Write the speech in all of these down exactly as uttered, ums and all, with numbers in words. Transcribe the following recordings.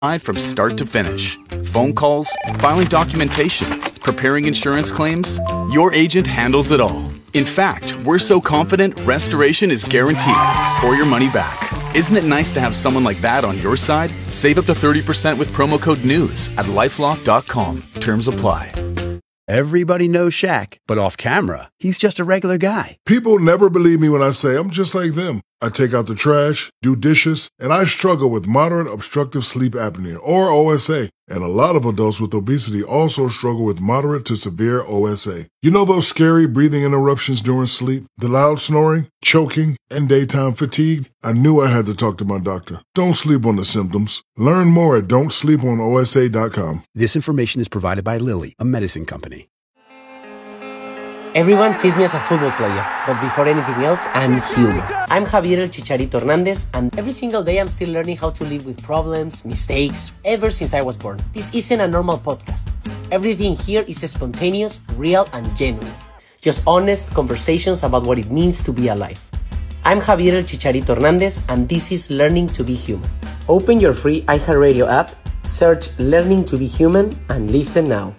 from start to finish. Phone calls, filing documentation, preparing insurance claims. Your agent handles it all. In fact, we're so confident restoration is guaranteed or your money back. Isn't it nice to have someone like that on your side? Save up to thirty percent with promo code NEWS at lifelock dot com. Terms apply. Everybody knows Shaq, but off camera, he's just a regular guy. People never believe me when I say I'm just like them. I take out the trash, do dishes, and I struggle with moderate obstructive sleep apnea, or O S A. And a lot of adults with obesity also struggle with moderate to severe O S A. You know those scary breathing interruptions during sleep, the loud snoring, choking, and daytime fatigue? I knew I had to talk to my doctor. Don't sleep on the symptoms. Learn more at don't sleep on O S A dot com. This information is provided by Lilly, a medicine company. Everyone sees me as a football player, but before anything else, I'm human. I'm Javier El Chicharito Hernandez, and every single day I'm still learning how to live with problems, mistakes, ever since I was born. This isn't a normal podcast. Everything here is spontaneous, real, and genuine. Just honest conversations about what it means to be alive. I'm Javier El Chicharito Hernandez, and this is Learning to be Human. Open your free iHeartRadio app, search Learning to be Human, and listen now.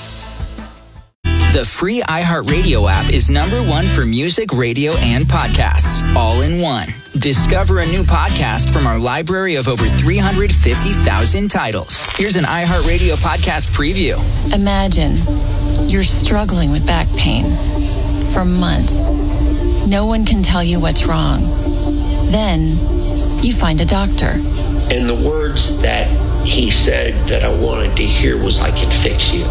The free iHeartRadio app is number one for music, radio, and podcasts, all in one. Discover a new podcast from our library of over three hundred fifty thousand titles. Here's an iHeartRadio podcast preview. Imagine you're struggling with back pain for months. No one can tell you what's wrong. Then you find a doctor. And the words that he said that I wanted to hear was, "I can fix you."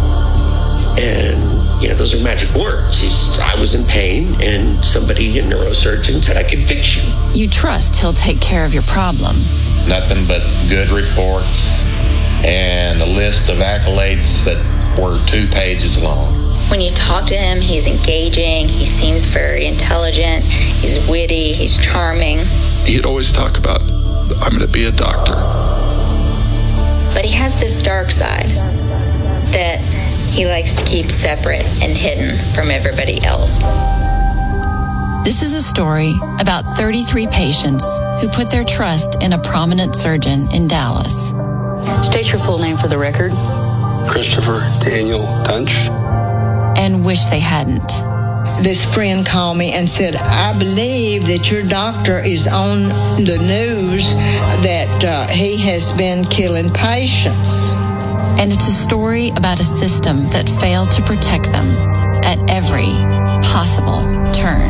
And, you know, those are magic words. He's, I was in pain, and somebody, a neurosurgeon, said, "I can fix you." You trust he'll take care of your problem. Nothing but good reports and a list of accolades that were two pages long. When you talk to him, he's engaging, he seems very intelligent, he's witty, he's charming. He'd always talk about, "I'm going to be a doctor." But he has this dark side that he likes to keep separate and hidden from everybody else. This is a story about thirty-three patients who put their trust in a prominent surgeon in Dallas. State your full name for the record. Christopher Daniel Dunch. And wish they hadn't. This friend called me and said, "I believe that your doctor is on the news that uh, he has been killing patients." And it's a story about a system that failed to protect them at every possible turn.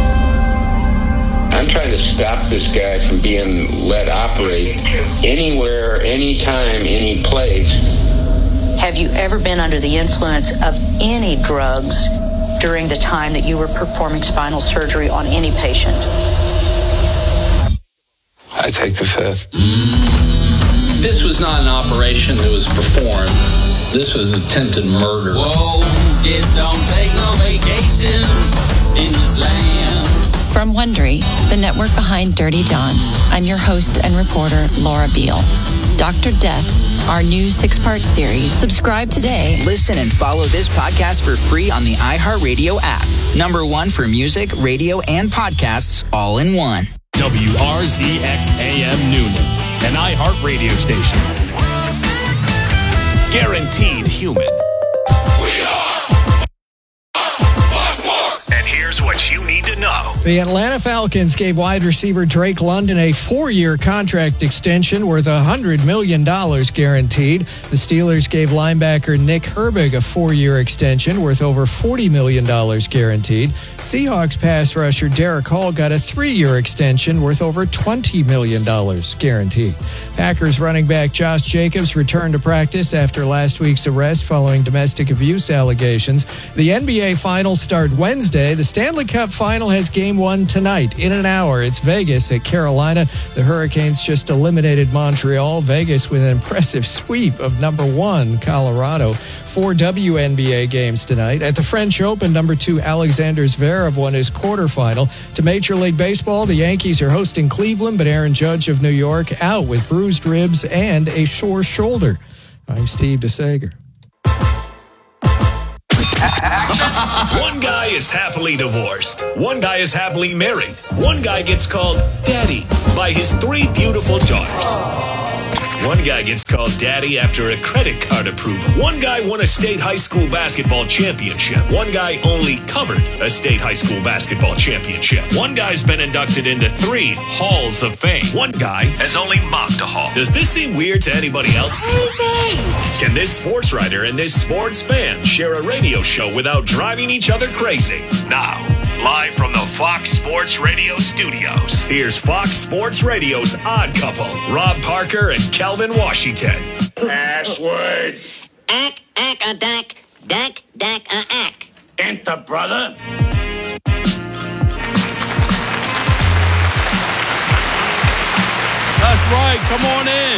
I'm trying to stop this guy from being let operate anywhere, anytime, any place. Have you ever been under the influence of any drugs during the time that you were performing spinal surgery on any patient? I take the fifth. This was not an operation that was performed. This was attempted murder. Whoa, it don't take no vacation in this land. From Wondery, the network behind Dirty John, I'm your host and reporter, Laura Beale. Doctor Death, our new six-part series. Subscribe today. Listen and follow this podcast for free on the iHeartRadio app. Number one for music, radio, and podcasts, all in one. W R Z X A M Noonan, an iHeart radio station. Guaranteed human. We are Baltimore. And here's what you need to know. The Atlanta Falcons gave wide receiver Drake London a four-year contract extension worth one hundred million dollars guaranteed. The Steelers gave linebacker Nick Herbig a four-year extension worth over forty million dollars guaranteed. Seahawks pass rusher Derek Hall got a three-year extension worth over twenty million dollars guaranteed. Packers running back Josh Jacobs returned to practice after last week's arrest following domestic abuse allegations. The N B A Finals start Wednesday. The Stanley Cup Final has game one tonight. In an hour, it's Vegas at Carolina. The Hurricanes just eliminated Montreal. Vegas with an impressive sweep of number one, Colorado. Four W N B A games tonight. At the French Open, number two Alexander Zverev won his quarterfinal. To Major League Baseball, the Yankees are hosting Cleveland, but Aaron Judge of New York out with bruised ribs and a sore shoulder. I'm Steve DeSager. One guy is happily divorced. One guy is happily married. One guy gets called Daddy by his three beautiful daughters. One guy gets called daddy after a credit card approval. One guy won a state high school basketball championship. One guy only covered a state high school basketball championship. One guy's been inducted into three halls of fame. One guy has only mopped a hall. Does this seem weird to anybody else? Can this sports writer and this sports fan share a radio show without driving each other crazy? Now, live from the Fox Sports Radio studios, here's Fox Sports Radio's Odd Couple, Rob Parker and Kelvin Washington. Password. Ack, ack, a dack, dack, dack, a ack. Enter, brother. That's right. Come on in.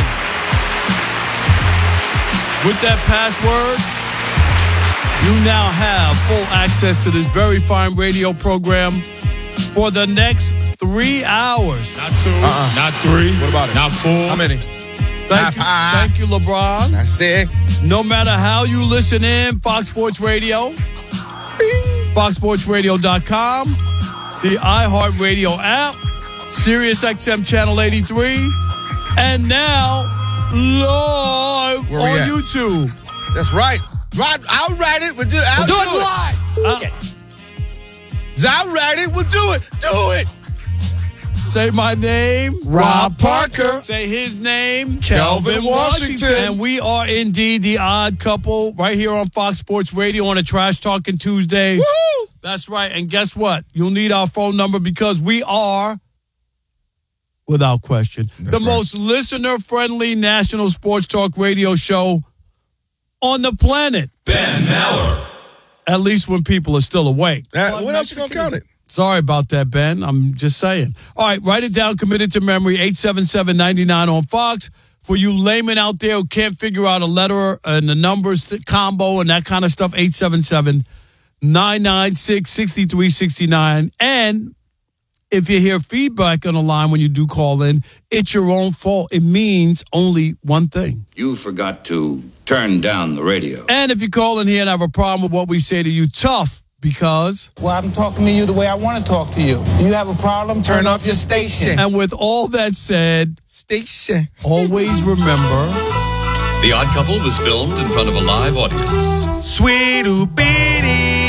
With that password, you now have full access to this very fine radio program for the next three hours. Not two, uh-uh. not three. What about it? Not four. How many? Thank you, thank you, LeBron. That's it. No matter how you listen in, Fox Sports Radio, fox sports radio dot com, the iHeartRadio app, Sirius X M Channel eighty-three, and now live Where we on at? YouTube. That's right. Right, I'll write it. We'll do, I'll We'll do do it it live. Uh, Okay. I'll write it. We'll do it. Do it. Say my name, Rob Parker. Say his name, Kelvin Washington. And we are indeed the Odd Couple right here on Fox Sports Radio on a Trash Talking Tuesday. Woo! That's right. And guess what? You'll need our phone number because we are, without question, That's the right. most listener-friendly national sports talk radio show on the planet. Ben Maller. At least when people are still awake. That, what else you gonna count it? Sorry about that, Ben. I'm just saying. All right, write it down, commit it to memory, eight seven seven, nine nine on Fox. For you laymen out there who can't figure out a letter and the numbers combo and that kind of stuff, eight seven seven, nine nine six, six three six nine. And if you hear feedback on the line when you do call in, it's your own fault. It means only one thing. You forgot to turn down the radio. And if you call in here and have a problem with what we say to you, tough, because... Well, I'm talking to you the way I want to talk to you. You have a problem? Turn, Turn off your station. And with all that said, Station. always remember... The Odd Couple was filmed in front of a live audience. Sweet oobity.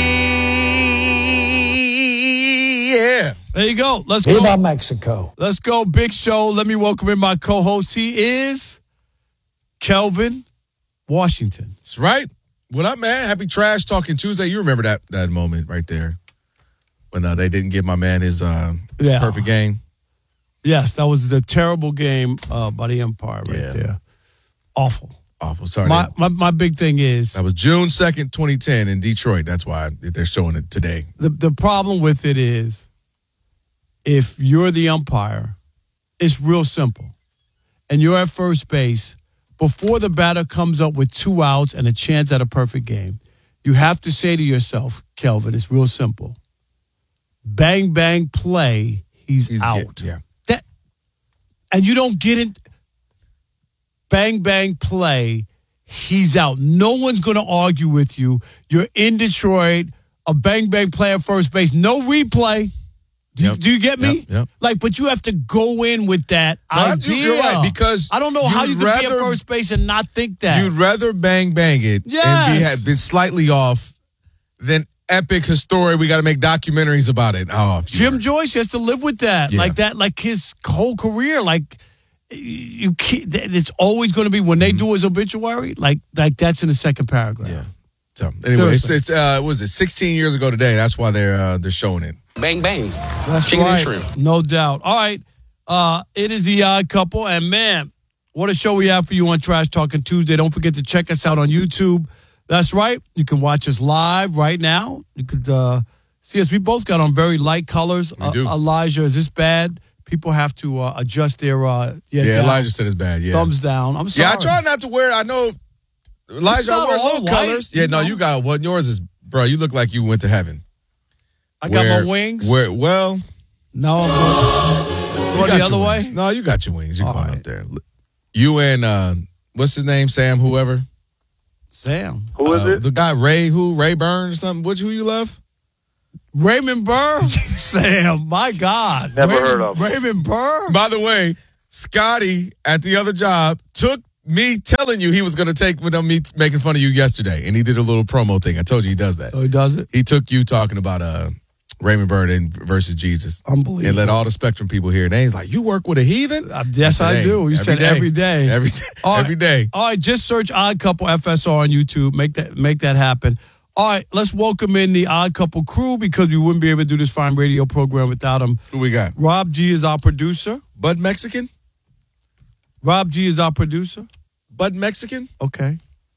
Yeah. There you go. Let's Viva go. Mexico. Let's go. Big show. Let me welcome in my co-host. He is Kelvin Washington. That's right. What up, man? Happy Trash Talking Tuesday. You remember that that moment right there when uh, they didn't give my man his, uh, his Yeah. perfect game. Yes, that was the terrible game uh, by the Empire right Yeah. there. Awful. Awful. Sorry. My, that, my my big thing is that was June second, twenty ten in Detroit. That's why they're showing it today. the the problem with it is if you're the umpire, it's real simple. And you're at first base, before the batter comes up with two outs and a chance at a perfect game, you have to say to yourself, Kelvin, it's real simple. Bang, bang, play, he's, He's out. get- yeah. That, and you don't get it. Bang, bang, play, he's out. No one's going to argue with you. You're in Detroit, a bang, bang play at first base, no replay. Do, Yep. do you get me? Yep, yep. Like, but you have to go in with that No, that's- idea. you're right, because I don't know how you you'd can be at rather- first base and not think that. You'd rather bang bang it and be Yes. had been slightly off than epic history. We got to make documentaries about it. Oh, if you Jim were- Joyce has to live with that, Yeah. like that, like his whole career. Like you, can't, it's always going to be when they do his obituary. Like, like that's in the second paragraph. Yeah. So anyway, it's, Seriously. it's uh, what was it sixteen years ago today? That's why they're uh, they're showing it. Bang, bang. That's Chicken right. and shrimp. No doubt. All right. Uh, it is the Odd Couple. And, man, what a show we have for you on Trash Talking Tuesday. Don't forget to check us out on YouTube. That's right. You can watch us live right now. You could uh, see us. We both got on very light colors. We do. Uh, Elijah, is this bad? People have to uh, adjust their uh, yeah, Yeah, down. Elijah said it's bad. Yeah, thumbs down. I'm sorry. yeah. I try not to wear. I know Elijah. I not wear all little white, colors. you Yeah, no, know? you got what? Yours is, bro. You look like you went to heaven. I got Where- my wings. Where? Well, No, I'm going, you going got the other your way. wings. No, you got your wings. You're All going right. up there. You and uh, what's his name? Sam. Whoever. Sam. Who is Uh, it? The guy Ray. Who? Ray Burns or something. Which who you love? Raymond Burr? Sam, my God. Never Raymond, heard of him. Raymond Burr? By the way, Scotty at the other job took me telling you he was going to take with me making fun of you yesterday, and he did a little promo thing. I told you he does that. Oh, he does it? He took you talking about uh, Raymond Burr versus Jesus. Unbelievable. And let all the Spectrum people hear it. And he's like, you work with a heathen? Uh, yes, I, said, I do. You every said day. every day. Every day. All right. Every day. All right, just search Odd Couple F S R on YouTube. Make that make that happen. All right, let's welcome in the Odd Couple crew because we wouldn't be able to do this fine radio program without them. Who we got? Rob G is our producer. Bud Mexican? Rob G is our producer. Bud Mexican? Okay.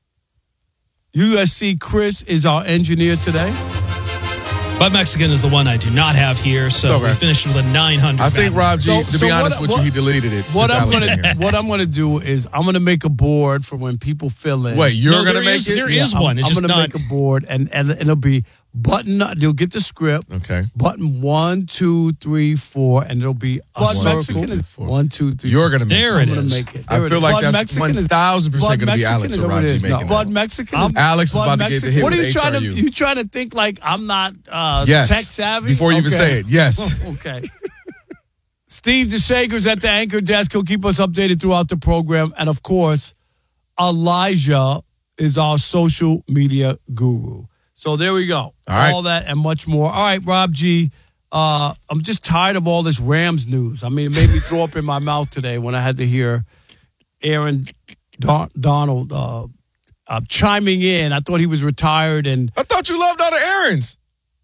U S C Chris is our engineer today. Bud Mexican is the one I do not have here, so okay. we finished with a nine hundred. I think Rob G, so, to so be honest what, with what, you, he deleted it. What I'm gonna what I'm gonna do is I'm gonna make a board for when people fill in. Wait, you're no, gonna make is, it? There yeah, is I'm, one. It's I'm just gonna not... make a board, and, and it'll be button. You'll get the script. Okay. Button one, two, three, four, and it'll be a Bud circle. Mexican is four. One, two, three. You're gonna make there it. it I'm is. Make it. I there feel it like Bud that's Mexican one thousand percent gonna be Alex or Rob G making no, it. Bud Mexican. Is, Alex is Bud about Mexican. to get the hit What with are you H R U. trying to? You trying to think like I'm not uh, yes. tech savvy? Before you okay. even say it, yes. Okay. Steve DeShager's at the anchor desk. He'll keep us updated throughout the program. And, of course, Elijah is our social media guru. So there we go. All right. All that and much more. All right, Rob G., uh, I'm just tired of all this Rams news. I mean, it made me throw up in my mouth today when I had to hear Aaron Don- Donald uh, uh, chiming in. I thought he was retired. and I thought you loved all the Aarons.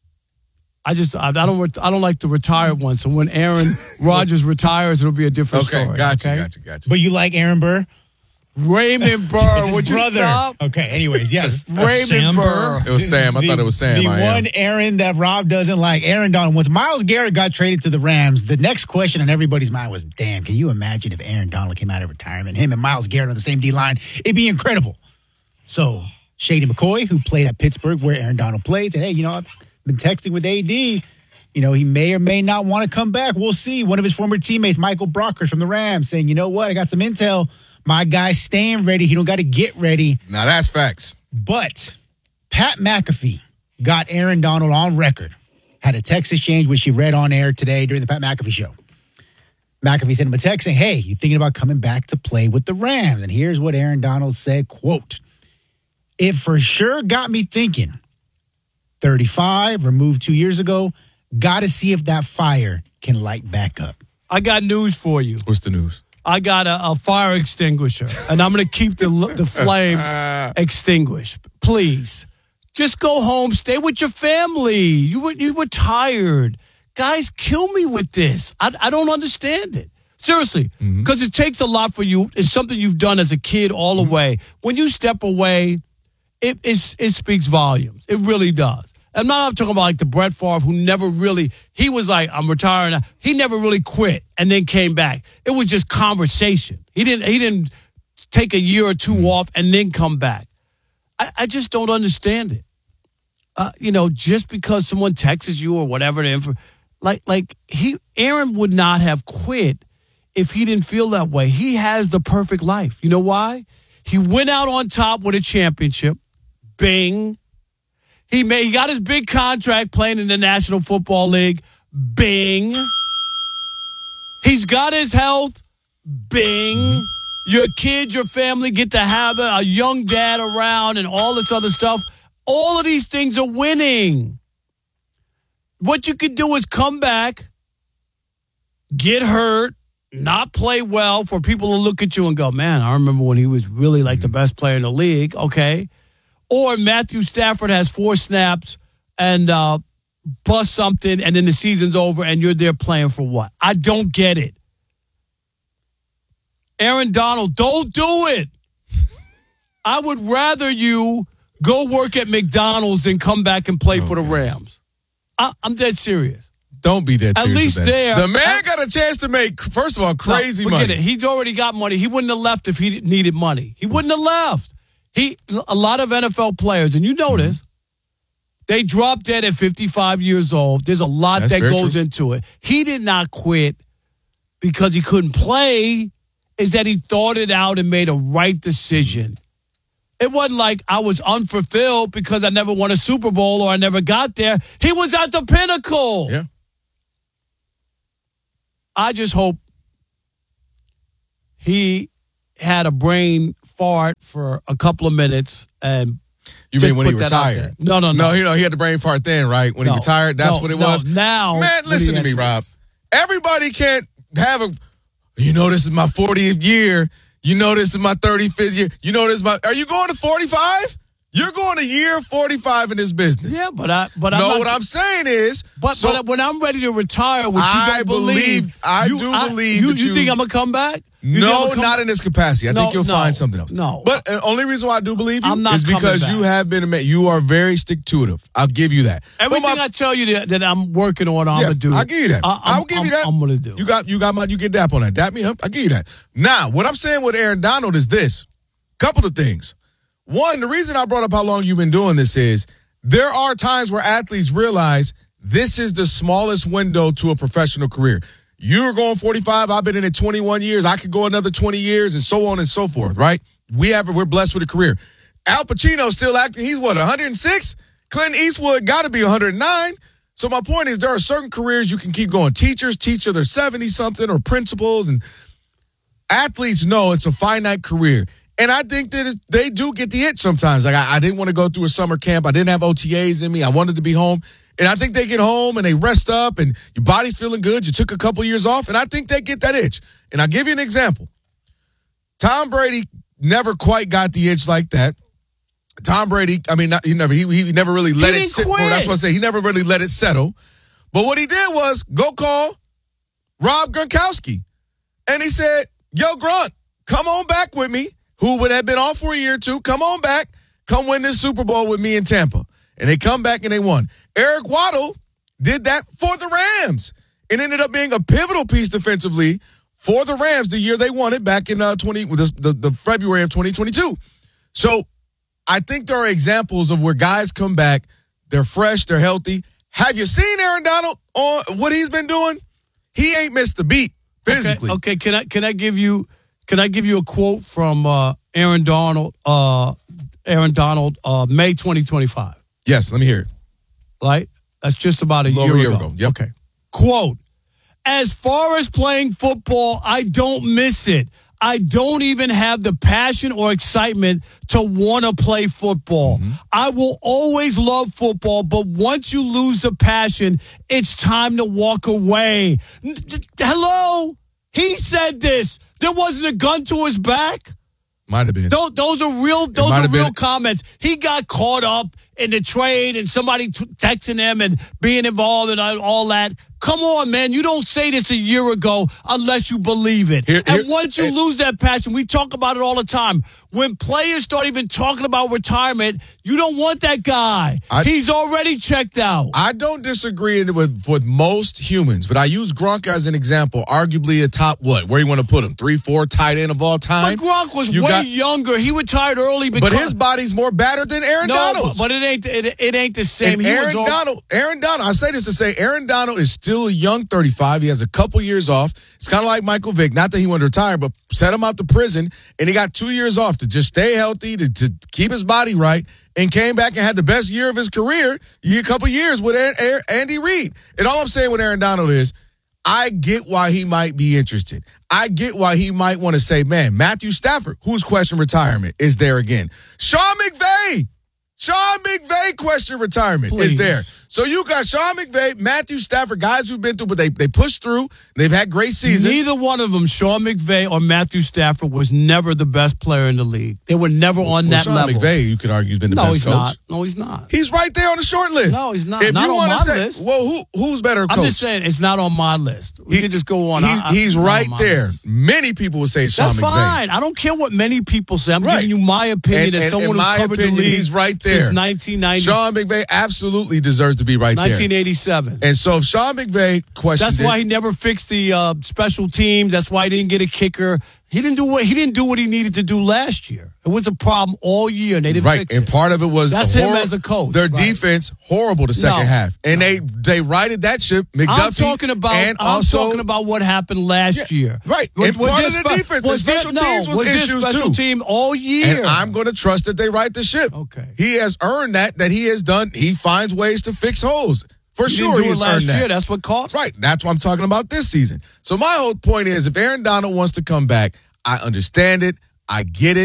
I just I, I don't I don't like the retired one. So when Aaron Rodgers retires, it'll be a different okay, story. Gotcha, okay, gotcha, gotcha. But you like Aaron Burr? Raymond Burr, it's his would brother. you stop? Okay, anyways, yes. Raymond Sam Burr. It was Sam. I the, thought it was Sam. The I one am. Aaron that Rob doesn't like, Aaron Donald. Once Myles Garrett got traded to the Rams, the next question on everybody's mind was, damn, can you imagine if Aaron Donald came out of retirement, him and Myles Garrett on the same D-line? It'd be incredible. So Shady McCoy, who played at Pittsburgh where Aaron Donald played, said, hey, you know, I've been texting with A D. You know, he may or may not want to come back. We'll see. One of his former teammates, Michael Brockers from the Rams, saying, you know what? I got some intel. My guy's staying ready. He don't got to get ready. Now, that's facts. But Pat McAfee got Aaron Donald on record. Had a text exchange, which she read on air today during the Pat McAfee show. McAfee sent him a text saying, hey, you thinking about coming back to play with the Rams? And here's what Aaron Donald said, quote, it for sure got me thinking. thirty-five, removed two years ago. Got to see if that fire can light back up. I got news for you. What's the news? I got a, a fire extinguisher, and I'm going to keep the the flame extinguished. Please, just go home, stay with your family. You were you were tired, guys. Kill me with this. I I don't understand it. Seriously, because mm-hmm. it takes a lot for you. It's something you've done as a kid all the mm-hmm. way. When you step away, it it, it speaks volumes. It really does. I'm not I'm talking about like the Brett Favre who never really, he was like, I'm retiring now. He never really quit and then came back. It was just conversation. He didn't he didn't take a year or two mm-hmm. off and then come back. I, I just don't understand it. Uh, you know, just because someone texts you or whatever, like like he Aaron would not have quit if he didn't feel that way. He has the perfect life. You know why? He went out on top with a championship. Bing. He made, he got his big contract playing in the National Football League. Bing. He's got his health. Bing. Your kids, your family get to have a, a young dad around and all this other stuff. All of these things are winning. What you could do is come back, get hurt, not play well for people to look at you and go, man, I remember when he was really like the best player in the league. Okay. Or Matthew Stafford has four snaps and uh, bust something, and then the season's over, and you're there playing for what? I don't get it. Aaron Donald, don't do it. I would rather you go work at McDonald's than come back and play oh, for the Rams. I, I'm dead serious. Don't be dead serious. At least there. The man I, got a chance to make, first of all, crazy no, money. Forget it. He's already got money. He wouldn't have left if he needed money. He wouldn't have left. He, a lot of N F L players, and you know this, mm-hmm. they drop dead at fifty-five years old. There's a lot That's that goes true. into it. He did not quit because he couldn't play. Is that he thought it out and made a right decision. It wasn't like I was unfulfilled because I never won a Super Bowl or I never got there. He was at the pinnacle. Yeah. I just hope he had a brain fart for a couple of minutes and. You just mean when he put that out there. retired? No, no, no. No, you know, he had the brain fart then, right? When No. he retired, that's No, what it no, was. now Man, when listen he to me, actually- Rob. Everybody can't have a, you know, this is my fortieth year. You know, this is my thirty-fifth year. You know, this is my, are you going to forty-five? You're going to year forty-five in this business. Yeah, but I, but no, I'm not, what I'm saying is, But, so but when I'm ready to retire, which you I don't believe, believe- I you, do believe You, that you you- think I'm gonna come back? You think I'm no, gonna come not back? in this capacity. I No, think you'll no, find something else. no. But the only reason why I do believe you I'm not is coming because back. you have been a man. You are very stick-to-itive. I'll give you that. But Everything my- I tell you that, that I'm working on, I'm Yeah, gonna do. I'll give you that. I, I'm, I'll give I'm, you that. I'm gonna do. You got you got my you get dap on that. Dap me up. I'll give you that. Now, what I'm saying with Aaron Donald is this. Couple of things. One, the reason I brought up how long you've been doing this is there are times where athletes realize this is the smallest window to a professional career. You're going forty-five. I've been in it twenty-one years. I could go another twenty years and so on and so forth, right? We have, we're blessed with a career. Al Pacino's still acting. He's what, one hundred six? Clint Eastwood got to be one hundred nine. So my point is there are certain careers you can keep going. Teachers, teacher, they're seventy-something, or principals, and athletes know it's a finite career. And I think that it, they do get the itch sometimes. Like, I, I didn't want to go through a summer camp. I didn't have O T As in me. I wanted to be home. And I think they get home and they rest up and your body's feeling good. You took a couple years off, and I think they get that itch. And I'll give you an example. Tom Brady never quite got the itch like that. Tom Brady, I mean, not, he never he, he never really let He it didn't sit. quit. Well, that's what I say. He never really let it settle. But what he did was go call Rob Gronkowski. And he said, yo, Gronk, come on back with me, who would have been off for a year or two. Come on back. Come win this Super Bowl with me in Tampa. And they come back and they won. Eric Waddle did that for the Rams. It ended up being a pivotal piece defensively for the Rams the year they won it back in uh, twenty the, the, the February of twenty twenty-two. So I think there are examples of where guys come back, they're fresh, they're healthy. Have you seen Aaron Donald on what he's been doing? He ain't missed a beat physically. Okay, okay. Can I can I give you can I give you a quote from uh, Aaron Donald? Uh, Aaron Donald, uh, May twenty twenty-five. Yes, let me hear it. Right, that's just about a, A year, little year ago. ago. Yep. Okay. Quote: as far as playing football, I don't miss it. I don't even have the passion or excitement to want to play football. Mm-hmm. I will always love football, but once you lose the passion, it's time to walk away. Hello? He said this. There wasn't a gun to his back. Might have been. Those, those are real. Those might are have real been. comments. He got caught up in the trade and somebody t- texting him and being involved and all that. Come on, man. You don't say this a year ago unless you believe it. Here- and here- once you hey. lose that passion, we talk about it all the time. When players start even talking about retirement, you don't want that guy. I- He's already checked out. I don't disagree with with most humans, but I use Gronk as an example. Arguably a top what? Where you want to put him? Three, four tight end of all time. But Gronk was You way got- younger. He retired early because But his body's more battered than Aaron no, Donald's. but, but it ain't it, it ain't the same. And He was Aaron all- Donald, Aaron Donald, I say this to say Aaron Donald is still a young thirty-five. He has a couple years off. It's kind of like Michael Vick. Not that he wanted to retire, but set him out to prison, and he got two years off to just stay healthy, to, to keep his body right, and came back and had the best year of his career, a couple years with Aaron, Aaron, Andy Reid. And all I'm saying with Aaron Donald is, I get why he might be interested. I get why he might want to say, man, Matthew Stafford, who's questioning retirement, is there again. Sean McVay. Sean McVay question retirement Please. is there. So you got Sean McVay, Matthew Stafford, guys who've been through, but they they pushed through. They've had great seasons. Neither one of them, Sean McVay or Matthew Stafford, was never the best player in the league. They were never on well, that Sean level. McVay, you could argue, has been the no, best he's coach. not. No, he's not. He's right there on the short list. No, he's not. If Not you on wanna my say, list. well, who who's better coach? I'm just saying it's not on my list. We He- could just go on. He's, I- I- he's not right on my there. list. Many people would say Sean That's McVay. fine. I don't care what many people say. I'm Right. giving you my opinion And- as and someone in who's my covered opinion, the league he's right there. since nineteen ninety. Sean McVay absolutely deserves to be right nineteen there. eighty-seven. And so if Sean McVay questioned That's why it, he never fixed the uh, special teams. That's why he didn't get a kicker. He didn't do what he didn't do what he needed to do last year. It was a problem all year, and they didn't right, fix and it. part of it was That's the him horror- as a coach, Their right. defense horrible the second No, half, and they they righted that ship. McDuffie, I'm talking about. and I'm also talking about what happened last Yeah, year. right. Was- And was part their of the spe- defense, the was their- special no, teams was their issues special too. team all year. And I'm going to trust that they right the ship. Okay. He has earned that. That he has done. He finds ways to fix holes. For He sure, didn't do he it has last earned that. year. That's what cost. Right. That's what I'm talking about this season. So my whole point is, if Aaron Donald wants to come back, I understand it. I get it.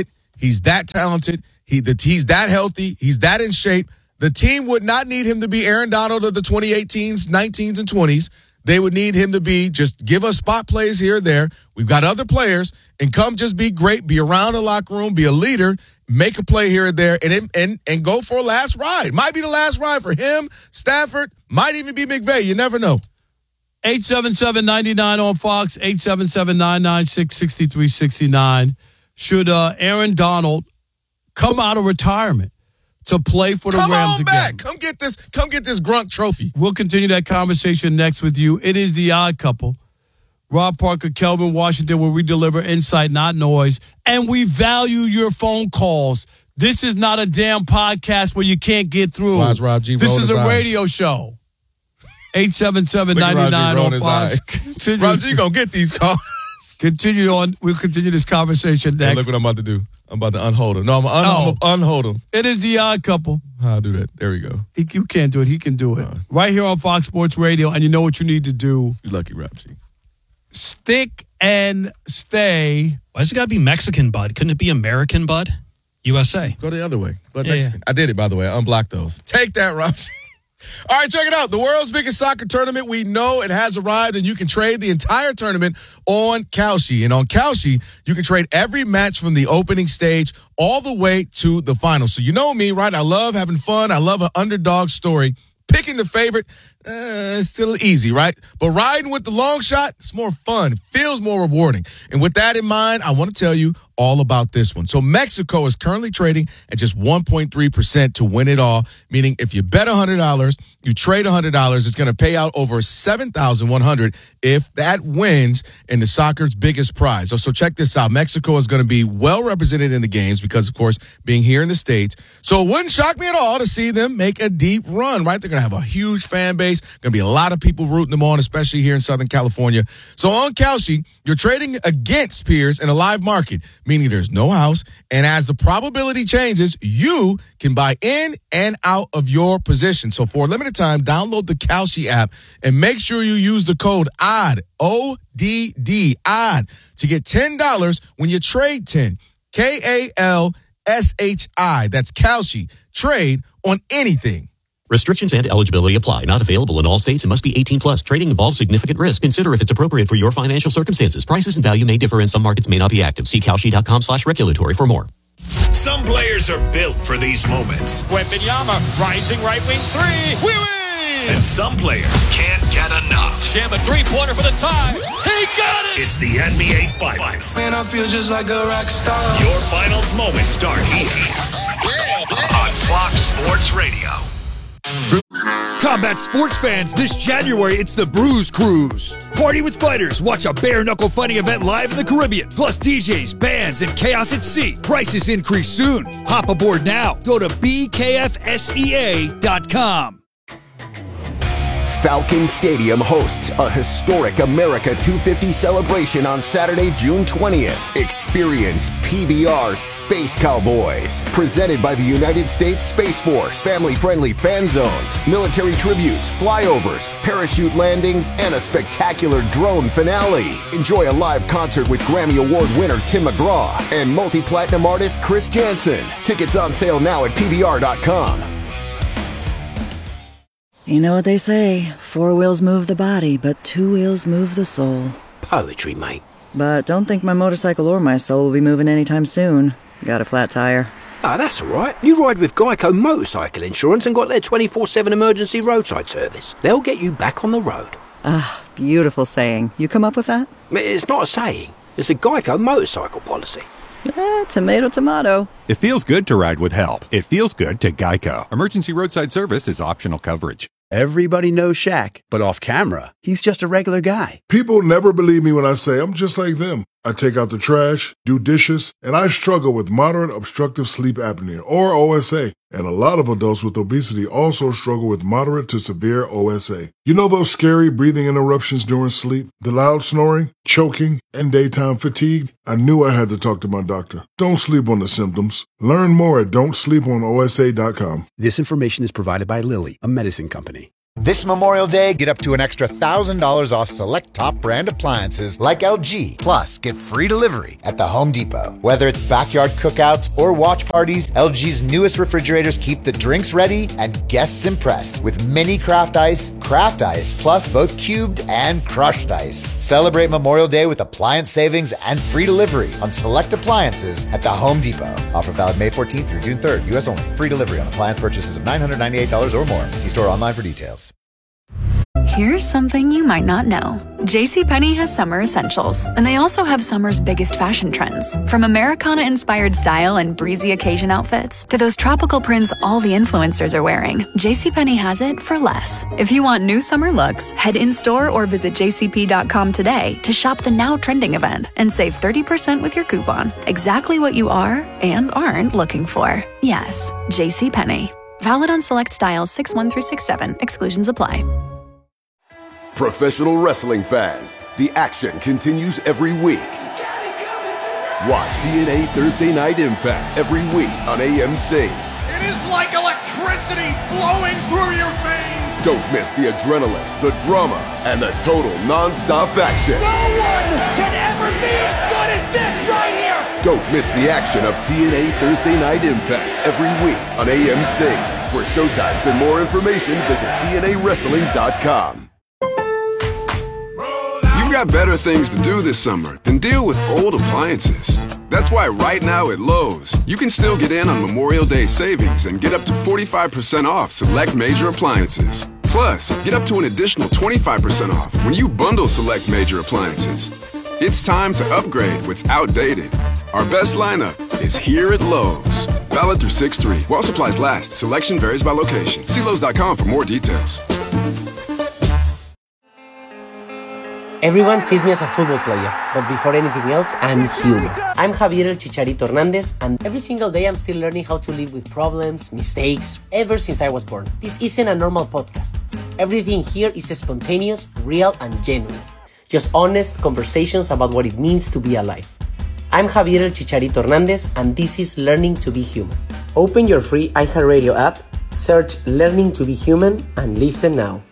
He's that talented. He the, He's that healthy. He's that in shape. The team would not need him to be Aaron Donald of the twenty eighteens, nineteens, and twenties. They would need him to be just give us spot plays here or there. We've got other players, and come just be great, be around the locker room, be a leader, make a play here or there, and and and go for a last ride. Might be the last ride for him, Stafford, might even be McVay. You never know. eight seven seven, nine nine on Fox, eight seven seven, nine nine six, six three six nine. Should uh, Aaron Donald come out of retirement to play for the come Rams on again? Back. Come get this, come get this Grunt trophy. We'll continue that conversation next with you. It is The Odd Couple. Rob Parker, Kelvin Washington, where we deliver insight, not noise, and we value your phone calls. This is not a damn podcast where you can't get through. Why is Rob G this rolling is his a eyes? radio show. eight seven seven, nine nine on Fox. Rob G gonna get these calls. Continue on. We'll continue this conversation next. Hey, look what I'm about to do. I'm about to unhold him. No, I'm un- Oh. I'm unhold him. It is The Odd Couple. How I do that? There we go. He, you can't do it. He can do it. Uh, right here on Fox Sports Radio, and you know what you need to do. You lucky, Rob G. Stick and stay. Why does it got to be Mexican, bud? Couldn't it be American, bud? U S A. Go the other way. But Yeah, Mexican. I did it, by the way. I unblocked those. Take that, Rob G. All right, check it out. The world's biggest soccer tournament, we know it has arrived, and you can trade the entire tournament on Kalshi. And on Kalshi, you can trade every match from the opening stage all the way to the final. So you know me, right? I love having fun. I love an underdog story. Picking the favorite, uh, it's still easy, right? But riding with the long shot, it's more fun. It feels more rewarding. And with that in mind, I want to tell you all about this one. So Mexico is currently trading at just one point three percent to win it all, meaning if you bet one hundred dollars, you trade one hundred dollars, it's going to pay out over seven thousand one hundred dollars if that wins in the soccer's biggest prize. So, so check this out. Mexico is going to be well represented in the games because, of course, being here in the States. So it wouldn't shock me at all to see them make a deep run, right? They're going to have a huge fan base. Going to be a lot of people rooting them on, especially here in Southern California. So on Kalshi, you're trading against peers in a live market, meaning there's no house. And as the probability changes, you can buy in and out of your position. So for a limited time, download the Kalshi app and make sure you use the code O D D, O D D, O D D, to get ten dollars when you trade ten. K A L S H I. That's Kalshi. Trade on anything. Restrictions and eligibility apply. Not available in all states and must be eighteen plus. Trading involves significant risk. Consider if it's appropriate for your financial circumstances. Prices and value may differ and some markets may not be active. See Kalshi.com slash regulatory for more. Some players are built for these moments. Wembanyama, rising right wing three. We win! And some players can't get enough. Jam a three-pointer for the tie. He got it! It's the N B A Finals. Man, I feel just like a rock star. Your finals moments start here on Fox Sports Radio. Combat sports fans, this January it's the Bruise Cruise. Party with fighters, watch a bare-knuckle fighting event live in the Caribbean. Plus D Js, bands, and chaos at sea. Prices increase soon. Hop aboard now. Go to B K F S E A dot com. Falcon Stadium hosts a historic America two fifty celebration on Saturday, June twentieth. Experience P B R Space Cowboys, presented by the United States Space Force. Family-friendly fan zones, military tributes, flyovers, parachute landings, and a spectacular drone finale. Enjoy a live concert with Grammy Award winner Tim McGraw and multi-platinum artist Chris Jansen. Tickets on sale now at P B R dot com. You know what they say, four wheels move the body, but two wheels move the soul. Poetry, mate. But don't think my motorcycle or my soul will be moving anytime soon. Got a flat tire. Ah, that's all right. You ride with Geico Motorcycle Insurance and got their twenty-four seven emergency roadside service. They'll get you back on the road. Ah, beautiful saying. You come up with that? It's not a saying. It's a Geico motorcycle policy. Eh, tomato, tomato. It feels good to ride with help. It feels good to Geico. Emergency roadside service is optional coverage. Everybody knows Shaq, but off camera, he's just a regular guy. People never believe me when I say I'm just like them. I take out the trash, do dishes, and I struggle with moderate obstructive sleep apnea, or O S A. And a lot of adults with obesity also struggle with moderate to severe O S A. You know those scary breathing interruptions during sleep, the loud snoring, choking, and daytime fatigue? I knew I had to talk to my doctor. Don't sleep on the symptoms. Learn more at don't sleep on O S A dot com. This information is provided by Lilly, a medicine company. This Memorial Day, get up to an extra one thousand dollars off select top brand appliances like L G. Plus, get free delivery at the Home Depot. Whether it's backyard cookouts or watch parties, L G's newest refrigerators keep the drinks ready and guests impressed with mini craft ice, craft ice, plus both cubed and crushed ice. Celebrate Memorial Day with appliance savings and free delivery on select appliances at the Home Depot. Offer valid May fourteenth through June third. U S only. Free delivery on appliance purchases of nine hundred ninety-eight dollars or more. See store online for details. Here's something you might not know. JCPenney has summer essentials, and they also have summer's biggest fashion trends. From Americana-inspired style and breezy occasion outfits to those tropical prints all the influencers are wearing, JCPenney has it for less. If you want new summer looks, head in-store or visit j c p dot com today to shop the now trending event and save thirty percent with your coupon. Exactly what you are and aren't looking for. Yes, JCPenney. Valid on select styles six one through six seven. Exclusions apply. Professional wrestling fans, the action continues every week. Watch T N A Thursday Night Impact every week on A M C. It is like electricity flowing through your veins. Don't miss the adrenaline, the drama, and the total non-stop action. No one can ever be as good as this right here. Don't miss the action of T N A Thursday Night Impact every week on A M C. For showtimes and more information, visit T N A wrestling dot com. You've got better things to do this summer than deal with old appliances. That's why right now at Lowe's, you can still get in on Memorial Day savings and get up to forty-five percent off select major appliances. Plus, get up to an additional twenty-five percent off when you bundle select major appliances. It's time to upgrade what's outdated. Our best lineup is here at Lowe's. Valid through six three. While supplies last, selection varies by location. See Lowe's dot com for more details. Everyone sees me as a football player, but before anything else, I'm human. I'm Javier El Chicharito Hernandez, and every single day I'm still learning how to live with problems, mistakes, ever since I was born. This isn't a normal podcast. Everything here is spontaneous, real, and genuine. Just honest conversations about what it means to be alive. I'm Javier El Chicharito Hernandez, and this is Learning to Be Human. Open your free iHeartRadio app, search Learning to Be Human, and listen now.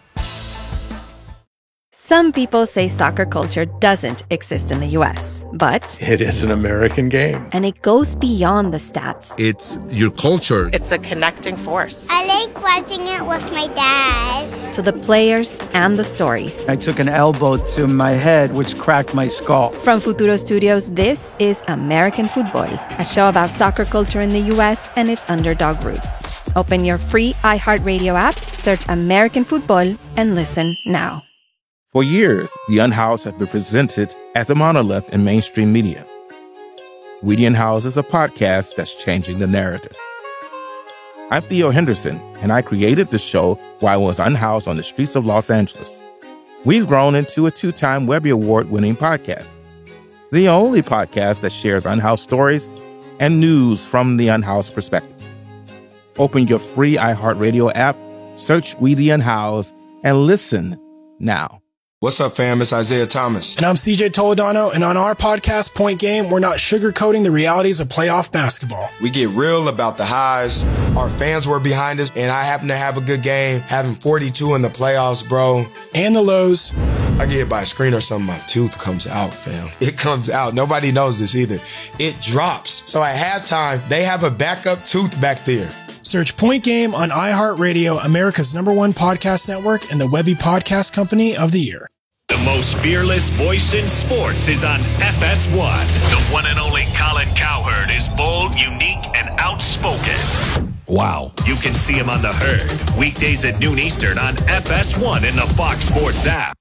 Some people say soccer culture doesn't exist in the U S, but it is an American game. And it goes beyond the stats. It's your culture. It's a connecting force. I like watching it with my dad. To the players and the stories. I took an elbow to my head, which cracked my skull. From Futuro Studios, this is American Football, a show about soccer culture in the U S and its underdog roots. Open your free iHeartRadio app, search American Football, and listen now. For years, The Unhoused have been presented as a monolith in mainstream media. We The Unhoused is a podcast that's changing the narrative. I'm Theo Henderson, and I created the show while I was unhoused on the streets of Los Angeles. We've grown into a two-time Webby Award-winning podcast, the only podcast that shares unhoused stories and news from the unhoused perspective. Open your free iHeartRadio app, search We The Unhoused, and listen now. What's up, fam? It's Isaiah Thomas. And I'm C J Toledano, and on our podcast, Point Game, we're not sugarcoating the realities of playoff basketball. We get real about the highs. Our fans were behind us, and I happen to have a good game, having forty-two in the playoffs, bro. And the lows. I get hit by a screen or something, my tooth comes out, fam. It comes out. Nobody knows this either. It drops. So at halftime, they have a backup tooth back there. Search Point Game on iHeartRadio, America's number one podcast network, and the Webby Podcast Company of the Year. The most fearless voice in sports is on F S one. The one and only Colin Cowherd is bold, unique, and outspoken. Wow. You can see him on The Herd, weekdays at noon Eastern on F S one in the Fox Sports app.